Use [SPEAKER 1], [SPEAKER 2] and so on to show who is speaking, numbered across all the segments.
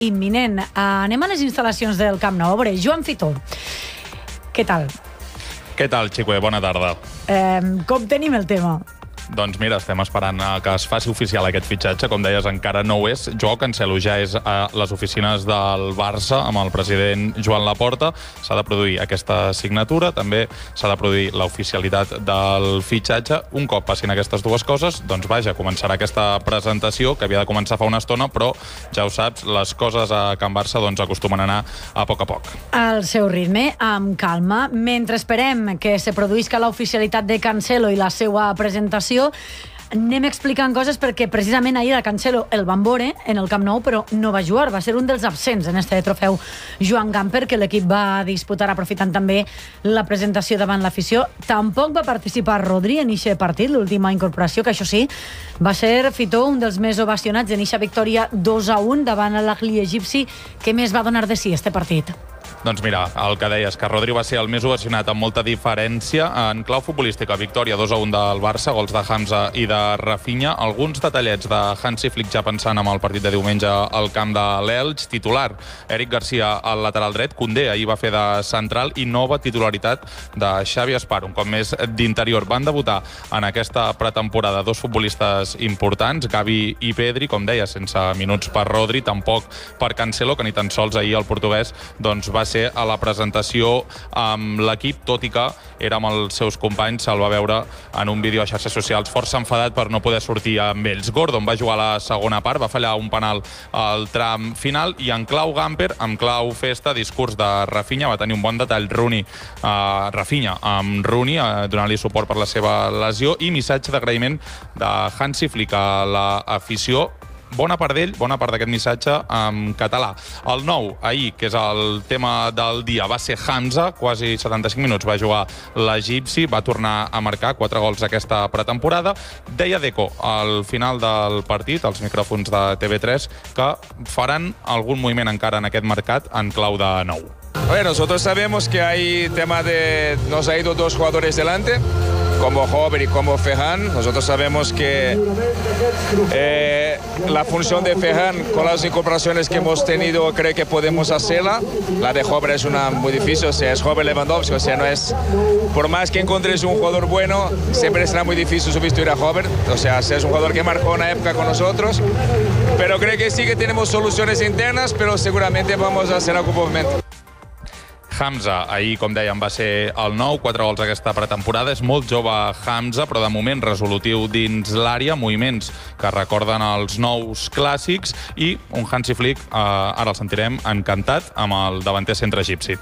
[SPEAKER 1] imminent. Anem a les instal·lacions del Camp Nou. A veure, Joan Fitó, què tal?
[SPEAKER 2] Què tal, Xicue? Bona tarda.
[SPEAKER 1] Com tenim el tema?
[SPEAKER 2] Doncs mira, estem esperant que es faci oficial aquest fitxatge. Com deies, encara no ho és. Joao Cancelo ja és a les oficines del Barça amb el president Joan Laporta. S'ha de produir aquesta signatura. També s'ha de produir l'oficialitat del fitxatge. Un cop passin aquestes dues coses, doncs vaja, començarà aquesta presentació que havia de començar fa una estona, però ja ho saps, les coses a Can Barça doncs acostumen a anar a poc.
[SPEAKER 1] Al seu ritme, amb calma. Mentre esperem que se produïsca l'oficialitat de Cancelo i la seva presentació, anem explicant coses perquè precisament ahir a Cancelo el van veure en el Camp Nou, però no va jugar, va ser un dels absents en este trofeu Joan Gamper, que l'equip va disputar aprofitant també la presentació davant l'afició. Tampoc va participar Rodri en aquest partit, l'última incorporació, que això sí, va ser Fitó un dels més ovacionats en aquesta victòria 2-1 davant l'Ahli egipci. Què més va donar de si este partit?
[SPEAKER 2] Doncs mira, el que deies, que Rodri va ser el més ovacionat amb molta diferència. En clau futbolística, victòria 2-1 del Barça, gols de Hamza i de Rafinha. Alguns detallets de Hansi Flick ja pensant en el partit de diumenge al camp de l'Elx. Titular, Eric Garcia al lateral dret. Koundé ahir va fer de central i nova titularitat de Xavi Espar, un cop més d'interior. Van debutar en aquesta pretemporada dos futbolistes importants, Gavi i Pedri, com deia, sense minuts per Rodri, tampoc per Cancelo, que ni tan sols ahir el portuguès doncs va ser a la presentació amb l'equip, tot i que era amb els seus companys. Se'l va veure en un vídeo a xarxes socials força enfadat per no poder sortir amb ells. Gordon va jugar a la segona part, va fallar un penal al tram final, i en clau Gamper, en clau festa, discurs de Rafinha, va tenir un bon detall Rafinha amb Rooney, donant-li suport per la seva lesió, i missatge d'agraïment de Hansi Flick a l'afició. Bona part d'ell, bona part d'aquest missatge en català. El nou, ahir, que és el tema del dia, va ser Hamza, quasi 75 minuts va jugar l'egipci, va tornar a marcar 4 gols aquesta pretemporada. Deia Deco al final del partit, als micròfons de TV3, que faran algun moviment encara en aquest mercat en clau de nou.
[SPEAKER 3] Bueno, nosotros sabemos que hay tema de... Nos ha ido dos jugadores delante, como Hover y como Ferran. Nosotros sabemos que la función de Ferran, con las incorporaciones que hemos tenido, creo que podemos hacerla. La de Hover es una muy difícil, o sea, es Hover Lewandowski, o sea, no es... Por más que encuentres un jugador bueno, siempre será muy difícil sustituir a Hover. O sea, es un jugador que marcó una época con nosotros. Pero creo que sí que tenemos soluciones internas, pero seguramente vamos a hacer algún movimiento.
[SPEAKER 2] Hamza, ahir, com dèiem, va ser el nou, 4 gols aquesta pretemporada. És molt jove Hamza, però de moment resolutiu dins l'àrea, moviments que recorden els nous clàssics, i un Hansi Flick, ara el sentirem, encantat amb el davanter centre egipci.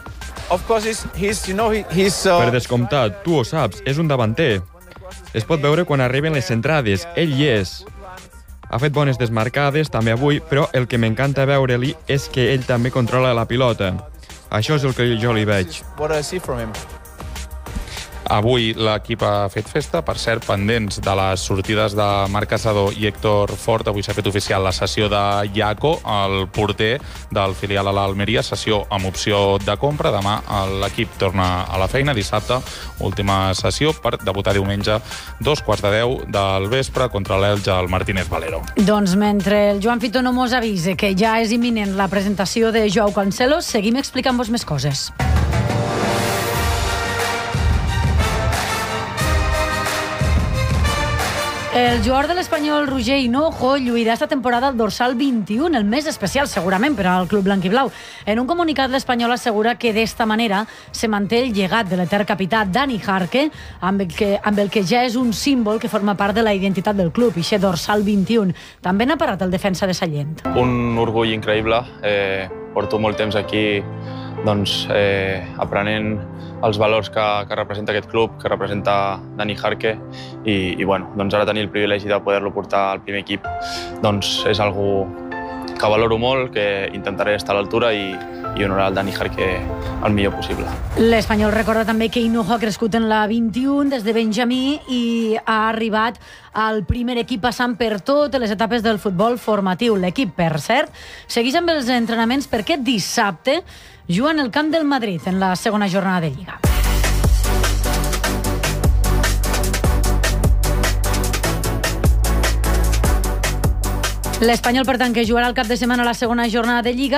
[SPEAKER 4] Per descomptat, tu ho saps, és un davanter. Es pot veure quan arriben les centrades, ell hi és. Ha fet bones desmarcades, també avui, però el que m'encanta veure-li és que ell també controla la pilota. Això és el que jo li veig.
[SPEAKER 2] Avui l'equip ha fet festa, per cert, pendents de les sortides de Marc Casador i Héctor Fort. Avui s'ha fet oficial la cessió de Jaco, el porter del filial a l'Almeria, cessió amb opció de compra. Demà l'equip torna a la feina, dissabte, última sessió, per debutar diumenge 2:15 del vespre contra l'Elx al Martínez Valero.
[SPEAKER 1] Doncs mentre el Joan Fitó no mos avise que ja és imminent la presentació de Joao Cancelo, seguim explicant-vos més coses. El jugador de l'Espanyol, Roger Hinojo, lluirà esta temporada al dorsal 21, el més especial segurament per al club blanquiblau. En un comunicat, l'Espanyol assegura que d'esta manera se manté el llegat de l'etern capità Dani Jarque, amb el que ja és un símbol que forma part de la identitat del club, i aquest dorsal 21. També n'ha parlat el defensa de Sallent.
[SPEAKER 5] Un orgull increïble. Porto molt temps aquí aprenent els valors que representa aquest club, que representa Dani Jarque, i ara tenir el privilegi de poder-lo portar al primer equip és algo que valoro molt, que intentaré estar a l'altura i honorar el Dani Jarque el millor possible.
[SPEAKER 1] L'Espanyol recorda també que Hinojo ha crescut en la 21 des de benjamí i ha arribat al primer equip passant per totes les etapes del futbol formatiu. L'equip, per cert, segueix amb els entrenaments perquè dissabte juguen el camp del Madrid en la segona jornada de Lliga. L'Espanyol, per tant, que jugarà el cap de setmana a la segona jornada de Lliga.